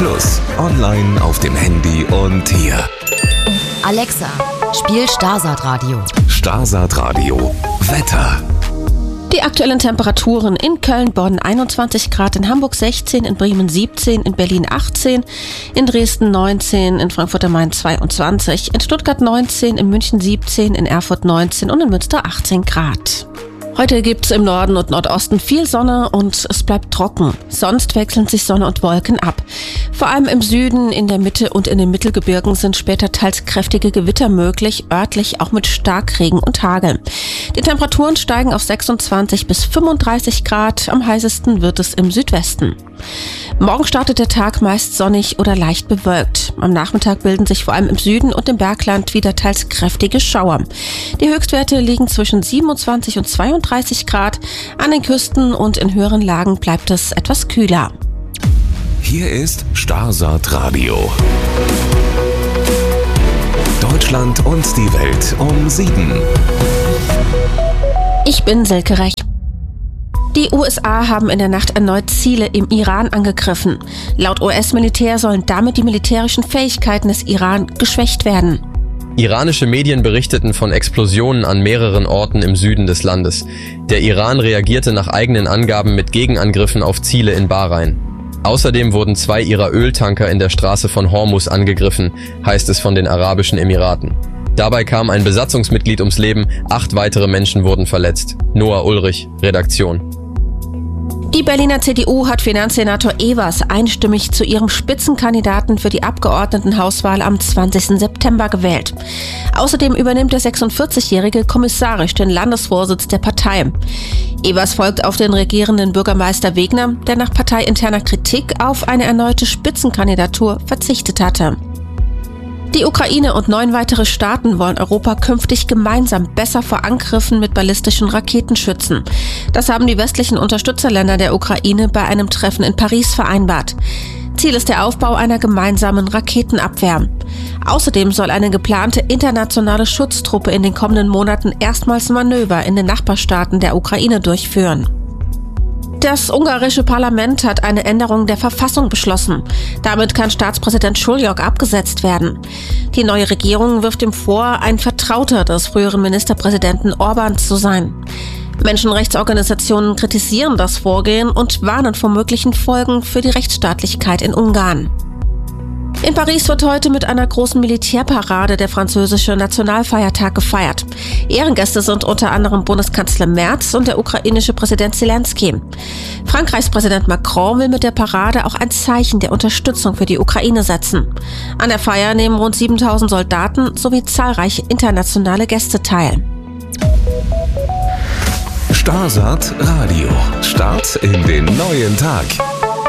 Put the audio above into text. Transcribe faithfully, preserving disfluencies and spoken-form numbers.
Plus, online auf dem Handy und hier. Alexa, spiel Starsat Radio. Starsat Radio. Wetter. Die aktuellen Temperaturen in Köln, Bonn einundzwanzig Grad, in Hamburg sechzehn, in Bremen siebzehn, in Berlin achtzehn, in Dresden neunzehn, in Frankfurt am Main zweiundzwanzig, in Stuttgart neunzehn, in München siebzehn, in Erfurt neunzehn und in Münster achtzehn Grad. Heute gibt's im Norden und Nordosten viel Sonne und es bleibt trocken. Sonst wechseln sich Sonne und Wolken ab. Vor allem im Süden, in der Mitte und in den Mittelgebirgen sind später teils kräftige Gewitter möglich, örtlich auch mit Starkregen und Hagel. Die Temperaturen steigen auf sechsundzwanzig bis fünfunddreißig Grad, am heißesten wird es im Südwesten. Morgen startet der Tag meist sonnig oder leicht bewölkt. Am Nachmittag bilden sich vor allem im Süden und im Bergland wieder teils kräftige Schauer. Die Höchstwerte liegen zwischen siebenundzwanzig und zweiunddreißig Grad. An den Küsten und in höheren Lagen bleibt es etwas kühler. Hier ist Starsat Radio. Deutschland und die Welt um sieben. Ich bin Silke Rech. Die U S A haben in der Nacht erneut Ziele im Iran angegriffen. Laut U S-Militär sollen damit die militärischen Fähigkeiten des Iran geschwächt werden. Iranische Medien berichteten von Explosionen an mehreren Orten im Süden des Landes. Der Iran reagierte nach eigenen Angaben mit Gegenangriffen auf Ziele in Bahrain. Außerdem wurden zwei ihrer Öltanker in der Straße von Hormuz angegriffen, heißt es von den Arabischen Emiraten. Dabei kam ein Besatzungsmitglied ums Leben, acht weitere Menschen wurden verletzt. Noah Ulrich, Redaktion. Die Berliner C D U hat Finanzsenator Evers einstimmig zu ihrem Spitzenkandidaten für die Abgeordnetenhauswahl am zwanzigsten September gewählt. Außerdem übernimmt der sechsundvierzigjährige kommissarisch den Landesvorsitz der Partei. Evers folgt auf den regierenden Bürgermeister Wegner, der nach parteiinterner Kritik auf eine erneute Spitzenkandidatur verzichtet hatte. Die Ukraine und neun weitere Staaten wollen Europa künftig gemeinsam besser vor Angriffen mit ballistischen Raketen schützen. Das haben die westlichen Unterstützerländer der Ukraine bei einem Treffen in Paris vereinbart. Ziel ist der Aufbau einer gemeinsamen Raketenabwehr. Außerdem soll eine geplante internationale Schutztruppe in den kommenden Monaten erstmals Manöver in den Nachbarstaaten der Ukraine durchführen. Das ungarische Parlament hat eine Änderung der Verfassung beschlossen. Damit kann Staatspräsident Schuljuk abgesetzt werden. Die neue Regierung wirft ihm vor, ein Vertrauter des früheren Ministerpräsidenten Orban zu sein. Menschenrechtsorganisationen kritisieren das Vorgehen und warnen vor möglichen Folgen für die Rechtsstaatlichkeit in Ungarn. In Paris wird heute mit einer großen Militärparade der französische Nationalfeiertag gefeiert. Ehrengäste sind unter anderem Bundeskanzler Merz und der ukrainische Präsident Zelensky. Frankreichs Präsident Macron will mit der Parade auch ein Zeichen der Unterstützung für die Ukraine setzen. An der Feier nehmen rund siebentausend Soldaten sowie zahlreiche internationale Gäste teil. Starsat Radio. Start in den neuen Tag.